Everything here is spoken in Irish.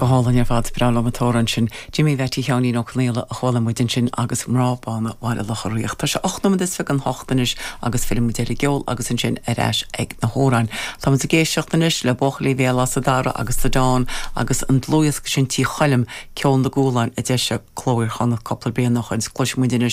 go hálan ar fad bra amatóran sin Jimmy Vetty cheanní nó léile a chola muidin sin agus mrábána bhile lecharíocht. Tá se 8 is fe an hochtanis agus film muidir geol agus an sin aráis ag na hórain. Tá man a géisiochtanis le bochlaí bhéla sa dara agus sa dáin agus an dlúas sin tí chalim ceann na gúlain a d se chlóir chana coppla blian nach an clois muidir